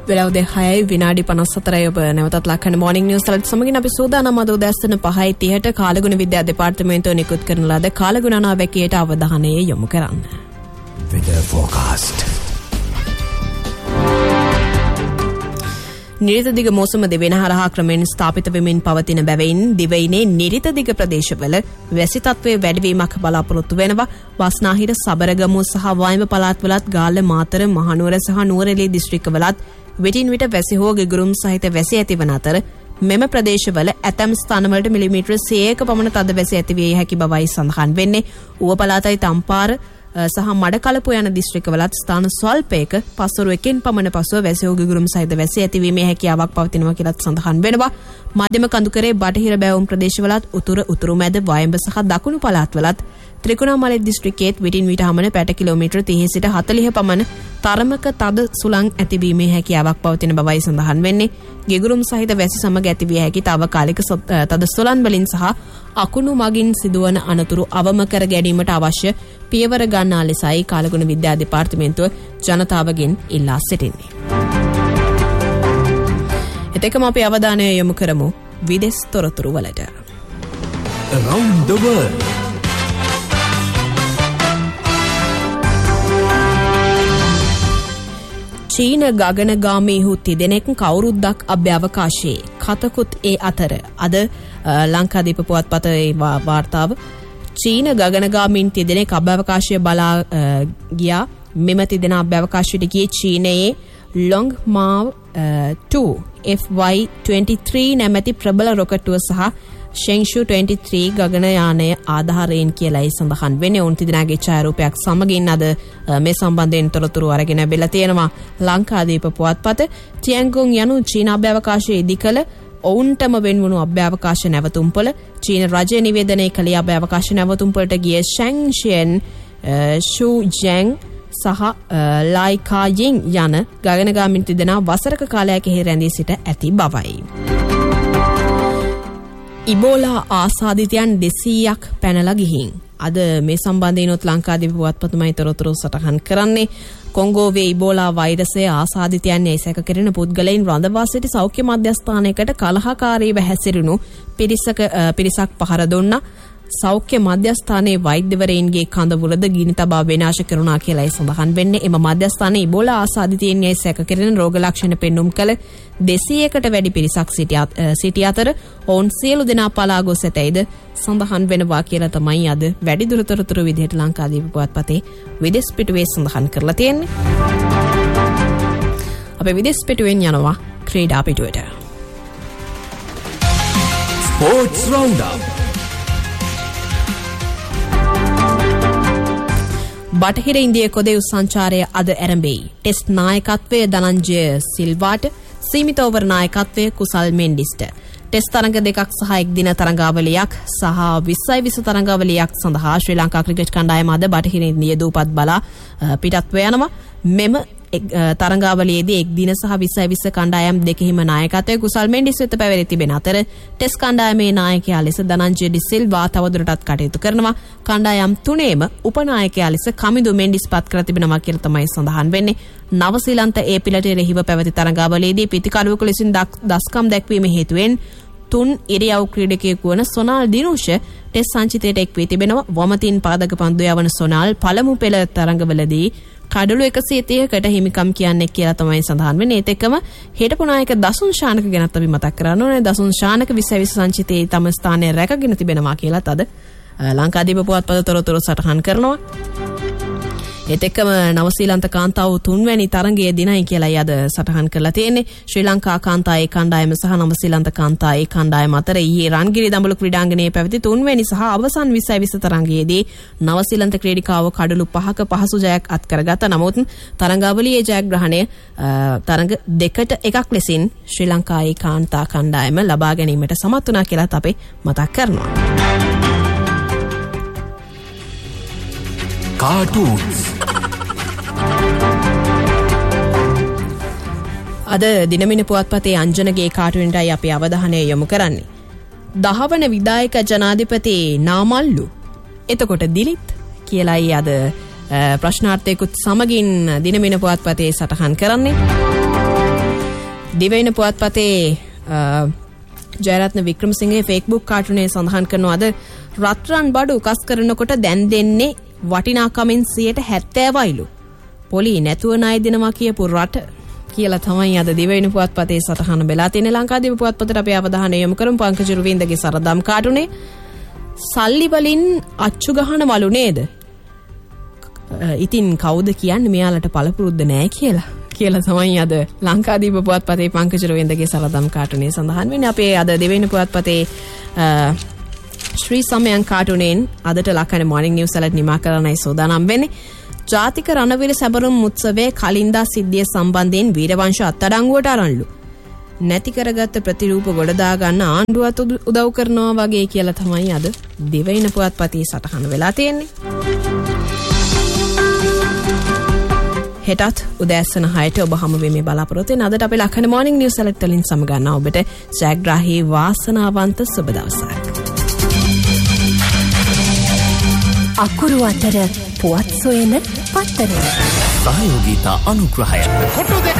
වෙලාව 6යි විනාඩි 54යි ඔබ නැවතත් ලක්කන මොර්නිං නිවුස් වලට සමගින් අපි සූදානම් අද උදෑසන 5:30ට කාලගුණ විද්‍යා දෙපාර්තමේන්තුව නිකුත් කරන ලද කාලගුණ අනාවැකියට අවධානය යොමු කරන්න. Weather forecast. නිරිත දිග මෝසම දෙවෙන හරහා ක්‍රමෙන් ස්ථාපිත වෙමින් පවතින බැවින් දිවයිනේ නිරිත දිග ප්‍රදේශවල වැසි තත්ත්වයේ වැඩිවීමක් බලාපොරොත්තු වෙනවා. වස්නාහිර සබරගමුව සහ වයඹ පළාත්වලත් ගාල්ල මාතර මහනුවර සහ නුවරඑළිය දිස්ත්‍රික්කවලත් විටින් විට වැසි හෝ ගිගුරුම් සහිත වැසි ඇතිවන අතර මෙම ප්‍රදේශවල ඇතැම් ස්ථානවලට මිලිමීටර 100ක පමණ තද වැසි ඇතිවිය හැකි බවයි සඳහන් වෙන්නේ. ඌව පළාතයි තම්පාර සහ මඩකලපුව යන දිස්ත්‍රික්කවලත් ස්ථාන ස්වල්පයක පස්වරු එකෙන් පමණ පසුව වැසි හෝ ගිගුරුම් සහිත වැසි ඇතිවීමේ හැකියාවක් පවතිනවා කියලාත් සඳහන් වෙනවා. මධ්‍යම කඳුකරේ බටහිර බැවුම් ප්‍රදේශවලත් උතුරු මැද වයඹ සහ දකුණු පළාත්වලත් ත්‍රිකුණාමලය දිස්ත්‍රික්කයේත් විටින් විට හමන පැට කිලෝමීටර 30 සිට 40 පමණ තරමක තද සුළං ඇතිවීමේ හැකියාවක් පවතින බවයි සඳහන් වෙන්නේ. ගිගුරුම් සහිත වැසි සමග ඇතිවිය හැකි తాවකාලික තද සුළං වලින් සහ අකුණු මගින් සිදුවන අනතුරු අවම කර ගැනීමට අවශ්‍ය පියවර ගන්නා ලෙසයි කාලගුණ විද්‍යා දෙපාර්තමේන්තුව ජනතාවගෙන් ඉල්ලා සිටින්නේ. එතකම අපි අවධානය යොමු කරමු විදේශ තොරතුරු වලට. Around the world. චීන ගගනගාමීහු තිදෙනෙක් කවුරුද්දක් අභ්‍යවකාශයේ කතකුත් ඒ අතර අද ලංකාදීප පුවත්පතේ වාර්තාව චීන ගගනගාමීන් තිදෙනෙක් අභ්‍යවකාශය බලා ගියා. මෙම තිදෙනා අභ්‍යවකාශයට ගියේ චීනයේ ලොන්ග්මාව් 2 FY-23 නැමැති ප්‍රබල රොකට්ටුව සහ ෂෙන්ෂු 23 ගගන යානය ආධාරයෙන් කියලායි සඳහන් වෙන්නේ. උන් තිදෙනාගේ ඡායාරූපයක් සමගින් අද මේ සම්බන්ධයෙන් තොරතුරු අරගෙන බෙලා තියෙනවා ලංකාදීප පුවත්පත. ටියන්ගොන් යනු චීන අභ්‍යවකාශයේ ඉදිකල ඔවුන්ටම වෙන්වුණු අභ්‍යවකාශ නැවතුම්පොළ චීන රජය නිවේදනය කළේ අභ්‍යවකාශ නැවතුම්පොළට ගිය ෂැන්ෂියන් ෂූජැන් සහ ලයිකායින් යන ගගනගාමීන් තිදෙනා වසරක කාලයක රැඳී සිට ඇති බවයි. ඉබෝලා ආසාදිතයන් 200ක් පැනලා ගිහින් අද මේ සම්බන්ධයෙන්ොත් ලංකාදීප පුවත්පතමයි තොරතුරු සටහන් කරන්නේ. කොංගෝවේ ඉබෝලා වෛරසය ආසාදිතයන් යයි සැක කෙරෙන පුද්ගලයන් රඳවා සිටි සෞඛ්‍ය මධ්‍යස්ථානයකට කලහකාරීව හැසිරුණු පිරිසක් පහර දුන්නා. සෞඛ්‍ය මධ්‍යස්ථානයේ වෛද්‍යවරයන්ගේ කඳවුරද ගිනි තබා විනාශ කරුණා කියලායි සඳහන් වෙන්නේ. එම මධ්‍යස්ථානයේ ඉබෝලා ආසාදිතයන් යයි සැක කෙරෙන රෝග ලක්ෂණ පෙන්눔 කළ 200කට වැඩි පිරිසක් සිටි අතර ඔවුන් සියලු දෙනා පලා ගොස් ඇතැයිද සඳහන් වෙනවා කියලා තමයි අද වැඩිදුර තොරතුරු විදිහට ලංකාදීප පුවත්පතේ විදේශ පිටුවේ සඳහන් කරලා තියෙන්නේ. අපි විදේශ පිටුවෙන් යනවා ක්‍රීඩා පිටුවට. Sports Roundup. බටහිර ඉන්දිය කොදෙව් සංචාරය අද ආරම්භයි. ටෙස්ට් නායකත්වය ධනංජය සිල්වාට, සීමිත ඕවර් නායකත්වය කුසල් මෙන්ඩිස්ට. ටෙස්ට් තරඟ දෙකක් සහ එක් දින තරඟාවලියක් සහ 20 තරඟාවලියක් සඳහා ශ්‍රී ලංකා ක්‍රිකට් කණ්ඩායම අද බටහිර ඉන්දිය දූපත් බලා පිටත්ව යනවා. මෙම තරඟාවලියේදී එක් දින සහ 20 කණ්ඩායම් දෙකෙහිම නායකත්වය කුසල් මෙන්ඩිස් වෙත පැවැරී තිබෙන අතර ටෙස්ට් කණ්ඩායමේ නායකයා ලෙස ධනංජය ඩි සිල්වා තවදුරටත් කටයුතු කරනවා. කණ්ඩායම් තුනේම උපනායකයා ලෙස කමිදු මෙන්ඩිස් පත් කර තිබෙනවා කියලා තමයි සඳහන් වෙන්නේ. නවසීලන්ත ඒ පිළට එරෙහිව පැවති තරඟාවලියේදී පිටිකරුවෙකු ලෙසින් දස්කම් දැක්වීම හේතුවෙන් තුන් ඉරියව් ක්‍රීඩකයෙකු වන සොනාල් දිනුෂ ටෙස්ට් සංචිතයට එක් වී තිබෙනවා. වමතින් පාදක පන්දු යවන සොනාල් පළමු පෙළ තරඟවලදී කඩළු 130කට හිමිකම් කියන්නේ කියලා තමයි සඳහන් වෙන්නේ. ඒත් එක්කම හිටපු නායක දසුන් ශානක ගැනත් අපි මතක් කරන්න ඕනේ. දසුන් ශානක 20 සංචිතයේ තම ස්ථානය රැකගෙන තිබෙනවා කියලාත් අද ලංකාදීප පුවත්පත තොරතුරු සටහන් කරනවා. ඒත් එක්කම නවසීලන්ත කාන්තාව තුන්වැනි තරඟයේ දිනයි කියලායි අද සටහන් කරලා තියෙන්නේ. ශ්‍රී ලංකා කාන්තා ඒ කණ්ඩායම සහ නවසීලන්ත කාන්තා ඒ කණ්ඩායම අතර ඊයේ රන්ගිරි දඹුලු ක්‍රීඩාංගණයේ පැවති තුන්වැනි සහ අවසන් 20 තරඟයේදී නවසීලන්ත ක්‍රීඩිකාව කඩලු 5ක පහසු ජයක් අත් කරගත්තා. නමුත් තරඟාවලියේ ජයග්‍රහණය තරඟ දෙකට එකක් ලෙසින් ශ්‍රී ලංකා ඒ කාන්තා කණ්ඩායම ලබා ගැනීමට සමත් වුණා කියලාත් අපි මතක් කරනවා. Cartoons. අද දිනමින පුවත්පතේ අංජනගේ කාටුන්ටයි අපි අවධානය යොමු කරන්නේ. 10 වන විදායක ජනාධිපති නාමල්ලු එතකොට දිලිත් කියලායි අද ප්‍රශ්නාර්ථයකුත් සමගින් දිනමින පුවත්පතේ සටහන් කරන්නේ. දිවයින පුවත්පතේ ජයරත්න වික්‍රමසිංහගේ Facebook කාටුනේ සඳහන් කරනවා අද රත්රන් බඩු උකස් කරනකොට දැන් දෙන්නේ වටිනාකමින් 70%වයිලු. පොලි නැතුව ණය දෙනවා කියපු රට කියලා තමයි අද දිවයින පුවත්පතේ සටහන බෙලා තියෙන. ලංකාදීප පුවත්පතට අපි අවධානය යොමු කරමු පංකජ රුවින්දගේ සරදම් කාටුනේ. සල්ලි වලින් අච්චු ගහනවලු නේද? ඉතින් කවුද කියන්නේ මෙයාලට පළපුරුද්ද නැහැ කියලා තමයි අද ලංකාදීප පුවත්පතේ පංකජ රුවින්දගේ සරදම් කාටුනේ සඳහන් වෙන්නේ. අපේ අද දිවයින පුවත්පතේ ශ්‍රී සමයන් කාටුනෙන් අදට ලක්කන මොර්නිං නිවුස් වලට නිමා කරන්නයි සෝදානම් වෙන්නේ. ජාතික රණවිල සැබරුම් උත්සවයේ කලින්දා සිද්ධිය සම්බන්ධයෙන් වීරවංශ අත්අඩංගුවට අරන්ලු. නැති කරගත්ත ප්‍රතිරූප ගොඩ දා ගන්න ආණ්ඩුවත් උදව් කරනවා වගේ කියලා තමයි අද දිවයින පුවත්පතේ සටහන වෙලා තියෙන්නේ. හෙටත් උදෑසන 6ට ඔබ හමු වෙමි බලාපොරොත්තු වෙන අදට අපේ ලක්කන මොර්නිං නිවුස් වලට වලින් සමගන්නා ඔබට ජයග්‍රාහී වාසනාවන්ත සුබ දවසක්. අකුරු අතර පුවත් සොයන පත්තරේ සහයෝගීතා අනුග්‍රහය කොටු දෙක